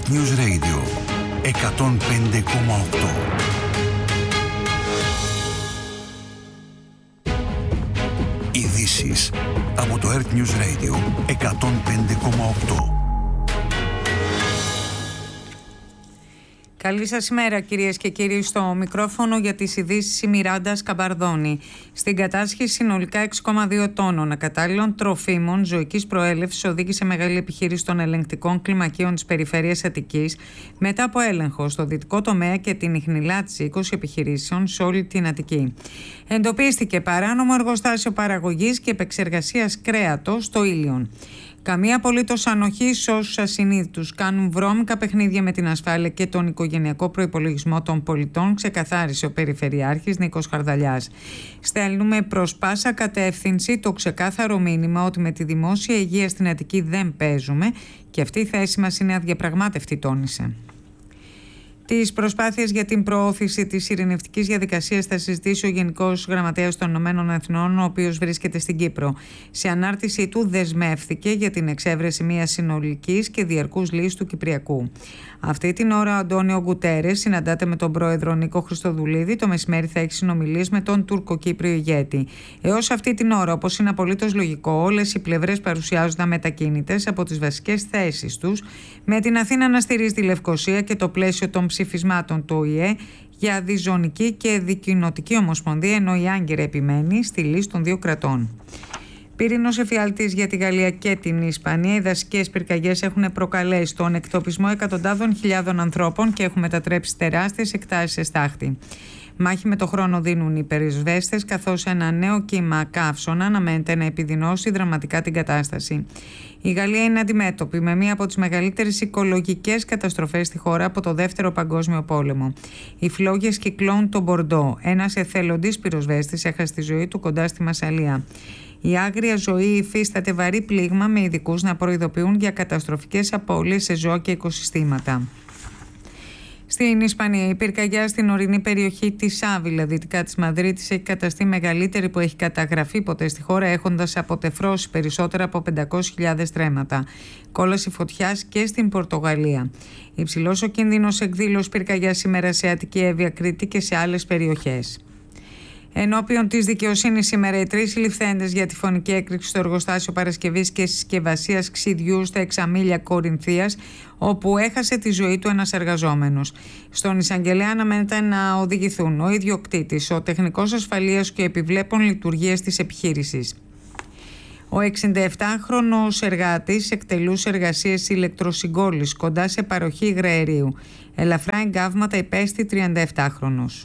Earth News Radio 105,8. Ειδήσεις από το Earth News Radio 105,8. Καλή σας ημέρα κυρίες και κύριοι, στο μικρόφωνο για τις ειδήσεις η Μιράντα Σκαμπαρδόνη. Στην κατάσχεση συνολικά 6,2 τόνων ακατάλληλων τροφίμων ζωικής προέλευσης οδήγησε μεγάλη επιχείρηση των ελεγκτικών κλιμακίων της περιφέρειας Αττικής μετά από έλεγχο στο δυτικό τομέα και την ιχνηλάτηση 20 επιχειρήσεων σε όλη την Αττική. Εντοπίστηκε παράνομο εργοστάσιο παραγωγής και επεξεργασίας κρέατος στο Ήλιον. Καμία απολύτως ανοχή σε όσους ασυνείδητους κάνουν βρώμικα παιχνίδια με την ασφάλεια και τον οικογενειακό προϋπολογισμό των πολιτών, ξεκαθάρισε ο Περιφερειάρχης Νίκος Χαρδαλιάς. Στέλνουμε προς πάσα κατεύθυνση το ξεκάθαρο μήνυμα ότι με τη δημόσια υγεία στην Αττική δεν παίζουμε και αυτή η θέση μας είναι αδιαπραγμάτευτη, τόνισε. Τις προσπάθειες για την προώθηση της ειρηνευτικής διαδικασίας θα συζητήσει ο Γενικός Γραμματέας των Ηνωμένων Εθνών, ο οποίος βρίσκεται στην Κύπρο. Σε ανάρτησή του δεσμεύθηκε για την εξέβρεση μιας συνολικής και διαρκούς λύσης του Κυπριακού. Αυτή την ώρα ο Αντώνιο Γκουτέρες συναντάται με τον πρόεδρο Νίκο Χριστοδουλίδη. Το μεσημέρι θα έχει συνομιλίες με τον Τουρκοκύπριο ηγέτη. Έως αυτή την ώρα, όπως είναι απολύτως λογικό, όλες οι πλευρές παρουσιάζονται αμετακίνητες από τις βασικές θέσεις τους, με την Αθήνα να στηρίζει τη Λευκοσία και το πλαίσιο των ψηφισμάτων του ΟΗΕ για διζωνική και δικοινοτική ομοσπονδία, ενώ η Άγκυρα επιμένει στη λύση των δύο κρατών. Πύρινος εφιάλτης για τη Γαλλία και την Ισπανία. Οι δασικές πυρκαγιές έχουν προκαλέσει τον εκτοπισμό εκατοντάδων χιλιάδων ανθρώπων και έχουν μετατρέψει τεράστιες εκτάσεις σε στάχτη. Μάχη με το χρόνο δίνουν οι πυροσβέστες, καθώς ένα νέο κύμα καύσωνα αναμένεται να επιδεινώσει δραματικά την κατάσταση. Η Γαλλία είναι αντιμέτωπη με μία από τις μεγαλύτερες οικολογικές καταστροφές στη χώρα από το Δεύτερο Παγκόσμιο Πόλεμο. Οι φλόγες κυκλώνουν τον Μπορντό. Ένας εθελοντής πυροσβέστης έχασε τη ζωή του κοντά στη Μασσαλία. Η άγρια ζωή υφίσταται βαρύ πλήγμα, με ειδικούς να προειδοποιούν για καταστροφικές απώλειες σε ζώα και οικοσυστήματα. Στην Ισπανία, η πυρκαγιά στην ορεινή περιοχή της Άβυλα, δυτικά της Μαδρίτης, έχει καταστεί μεγαλύτερη που έχει καταγραφεί ποτέ στη χώρα, έχοντας αποτεφρώσει περισσότερα από 500.000 στρέμματα. Κόλαση φωτιάς και στην Πορτογαλία. Υψηλός ο κίνδυνος εκδήλωσης πυρκαγιάς σήμερα σε Αττική, Εύβοια, Κρήτη και σε άλλες περιοχές. Ενώπιον της δικαιοσύνης σήμερα, οι τρεις συλληφθέντες για τη φωνική έκρηξη στο εργοστάσιο παρασκευής και συσκευασίας ξυδιού στα Εξαμήλια Κορινθίας, όπου έχασε τη ζωή του ένας εργαζόμενος. Στον εισαγγελέα αναμένεται να οδηγηθούν ο ιδιοκτήτης, ο τεχνικός ασφαλείας και ο επιβλέπων λειτουργίας της επιχείρησης. Ο 67χρονος εργάτης εκτελούσε εργασίες ηλεκτροσυγκόλλησης κοντά σε παροχή υγραερίου. Ελαφρά εγκάβματα υπέστη 37χρονος.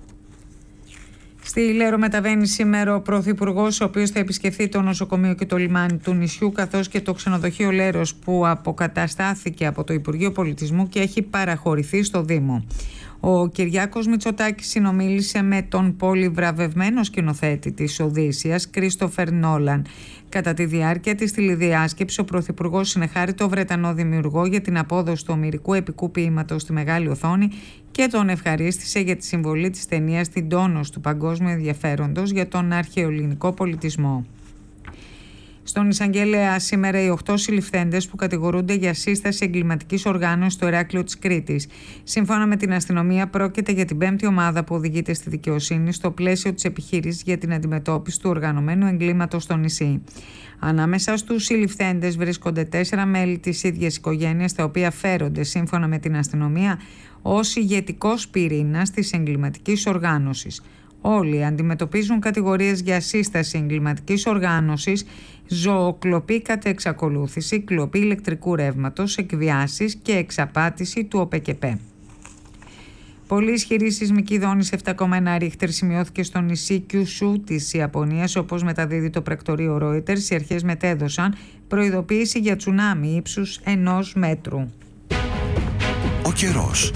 Στη Λέρο μεταβαίνει σήμερα ο Πρωθυπουργός, ο οποίος θα επισκεφθεί το νοσοκομείο και το λιμάνι του νησιού, καθώς και το ξενοδοχείο Λέρος, που αποκαταστάθηκε από το Υπουργείο Πολιτισμού και έχει παραχωρηθεί στο Δήμο. Ο Κυριάκος Μητσοτάκης συνομίλησε με τον πολυβραβευμένο σκηνοθέτη της Οδύσσειας, Κρίστοφερ Νόλαν. Κατά τη διάρκεια της τηλεδιάσκεψης, ο Πρωθυπουργός συνεχάρη το Βρετανό δημιουργό για την απόδοση του ομηρικού επικού ποίηματος στη μεγάλη οθόνη και τον ευχαρίστησε για τη συμβολή της ταινίας στην τόνωση του παγκόσμιου ενδιαφέροντος για τον αρχαιοελληνικό πολιτισμό. Στον εισαγγελέα σήμερα οι 8 συλληφθέντες που κατηγορούνται για σύσταση εγκληματικής οργάνωσης στο Ηράκλειο της Κρήτης. Σύμφωνα με την αστυνομία, πρόκειται για την 5η ομάδα που οδηγείται στη δικαιοσύνη στο πλαίσιο της επιχείρησης για την αντιμετώπιση του οργανωμένου εγκλήματος στο νησί. Ανάμεσα στους συλληφθέντες βρίσκονται 4 μέλη της ίδιας οικογένειας, τα οποία φέρονται σύμφωνα με την αστυνομία ως ηγετικός πυρήνας της εγκληματικής οργάνωσης. Όλοι αντιμετωπίζουν κατηγορίες για σύσταση εγκληματικής οργάνωσης, ζωοκλοπή κατά εξακολούθηση, κλοπή ηλεκτρικού ρεύματος, εκβιάσεις και εξαπάτηση του ΟΠΕΚΕΠΕ. Πολύ ισχυρή σεισμική δόνηση 7,1 ρίχτερ σημειώθηκε στο νησί Κιουσού της Ιαπωνίας, όπως μεταδίδει το πρακτορείο Reuters. Οι αρχές μετέδωσαν προειδοποίηση για τσουνάμι ύψους 1 μέτρου. Ο καιρός.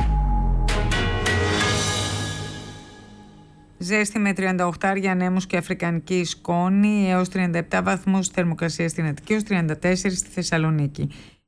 Ζέστη με 38 ανέμους και αφρικανική σκόνη, έως 37 βαθμούς θερμοκρασία στην Αττική, έως 34 στη Θεσσαλονίκη.